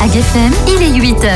AgFM, il est 8h.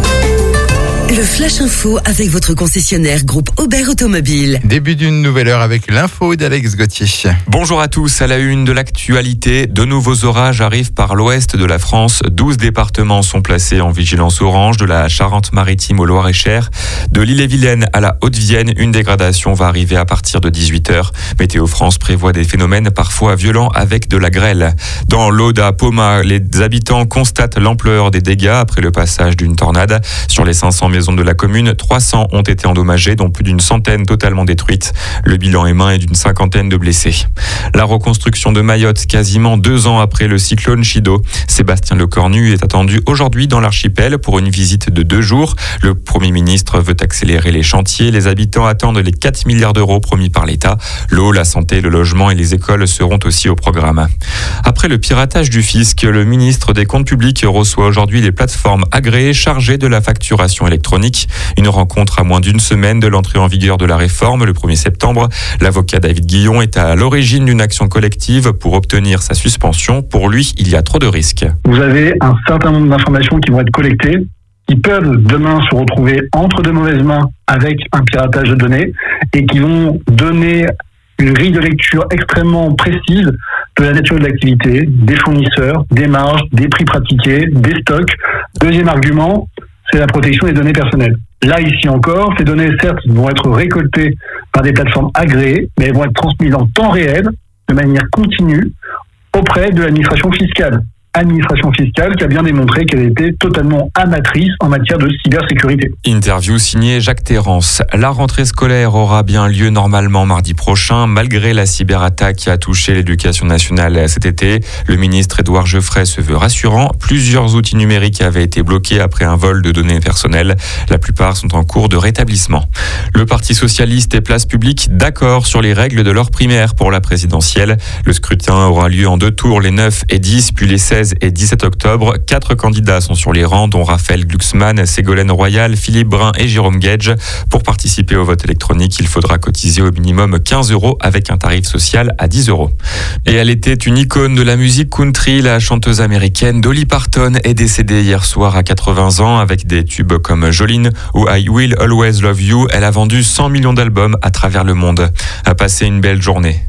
Le Flash Info avec votre concessionnaire groupe Aubert Automobile. Début d'une nouvelle heure avec l'info d'Alex Gauthier. Bonjour à tous, à la une de l'actualité, de nouveaux orages arrivent par l'ouest de la France. 12 départements sont placés en vigilance orange, de la Charente-Maritime au Loir-et-Cher. De l'Ille-et-Vilaine à la Haute-Vienne, une dégradation va arriver à partir de 18h. Météo France prévoit des phénomènes parfois violents avec de la grêle. Dans l'Aude à Poma, les habitants constatent l'ampleur des dégâts après le passage d'une tornade. Sur les 500 maisons de la commune, 300 ont été endommagées, dont plus d'une centaine totalement détruites. Le bilan humain est d'une 50aine de blessés. La reconstruction de Mayotte, quasiment 2 ans après le cyclone Chido. Sébastien Lecornu est attendu aujourd'hui dans l'archipel pour une visite de 2 jours. Le Premier ministre veut accélérer les chantiers. Les habitants attendent les 4 milliards d'euros promis par l'État. L'eau, la santé, le logement et les écoles seront aussi au programme. Après le piratage du fisc, le ministre des Comptes publics reçoit aujourd'hui les plateformes agréées chargées de la facturation électronique. Une rencontre à moins d'une semaine de l'entrée en vigueur de la réforme le 1er septembre. L'avocat David Guillon est à l'origine d'une action collective pour obtenir sa suspension. Pour lui, il y a trop de risques. Vous avez un certain nombre d'informations qui vont être collectées, qui peuvent demain se retrouver entre de mauvaises mains avec un piratage de données et qui vont donner une grille de lecture extrêmement précise de la nature de l'activité, des fournisseurs, des marges, des prix pratiqués, des stocks. Deuxième argument, c'est la protection des données personnelles. Là, ici encore, ces données, certes, vont être récoltées par des plateformes agréées, mais elles vont être transmises en temps réel, de manière continue, auprès de l'administration fiscale. Administration fiscale qui a bien démontré qu'elle était totalement amatrice en matière de cybersécurité. Interview signée Jacques Terrance. La rentrée scolaire aura bien lieu normalement mardi prochain, malgré la cyberattaque qui a touché l'éducation nationale cet été. Le ministre Édouard Geoffrey se veut rassurant. Plusieurs outils numériques avaient été bloqués après un vol de données personnelles. La plupart sont en cours de rétablissement. Le Parti socialiste et Place publique d'accord sur les règles de leur primaire pour la présidentielle. Le scrutin aura lieu en 2 tours, les 9 et 10, puis les 16 et 17 octobre. 4 candidats sont sur les rangs, dont Raphaël Glucksmann, Ségolène Royal, Philippe Brun et Jérôme Gage. Pour participer au vote électronique, il faudra cotiser au minimum 15 € avec un tarif social à 10 €. Et elle était une icône de la musique country. La chanteuse américaine Dolly Parton est décédée hier soir à 80 ans avec des tubes comme Jolene ou I Will Always Love You. Elle a vendu 100 millions d'albums à travers le monde. A passé une belle journée.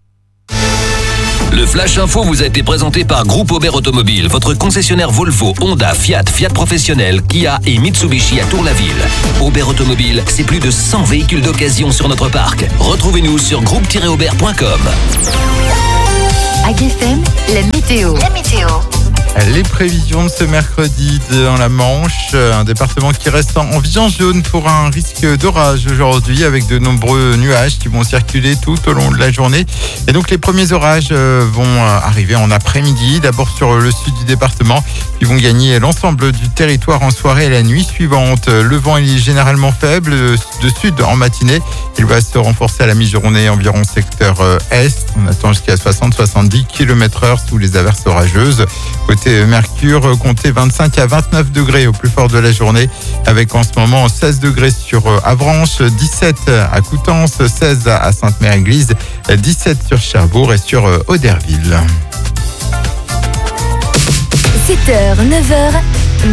Le Flash Info vous a été présenté par Groupe Aubert Automobile, votre concessionnaire Volvo, Honda, Fiat, Fiat Professionnel, Kia et Mitsubishi à Tour-la-Ville. Aubert Automobile, c'est plus de 100 véhicules d'occasion sur notre parc. Retrouvez-nous sur groupe-aubert.com. AgFM, la météo. Les prévisions de ce mercredi dans la Manche, un département qui reste en vigilance jaune pour un risque d'orage aujourd'hui avec de nombreux nuages qui vont circuler tout au long de la journée. Et donc les premiers orages vont arriver en après-midi, d'abord sur le sud du département. Ils vont gagner l'ensemble du territoire en soirée et la nuit suivante. Le vent est généralement faible de sud en matinée. Il va se renforcer à la mi-journée environ secteur est. On attend jusqu'à 60-70 km/h sous les averses orageuses. Côté Mercure, comptez 25 à 29 degrés au plus fort de la journée, avec en ce moment 16 degrés sur Avranches, 17 à Coutances, 16 à Sainte-Mère-Église, 17 sur Cherbourg et sur Auderville. 7h, 9h,